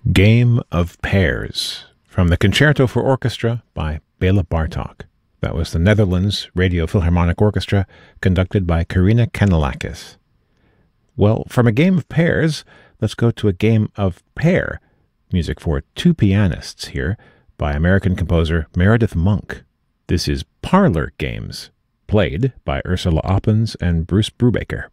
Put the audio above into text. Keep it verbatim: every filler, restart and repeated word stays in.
Game of Pairs, from the Concerto for Orchestra by Bela Bartok. That was the Netherlands Radio Philharmonic Orchestra, conducted by Karina Kanellakis. Well, from a game of pairs, let's go to a game of pair. Music for two pianists here by American composer Meredith Monk. This is Parlor Games, played by Ursula Oppens and Bruce Brubaker.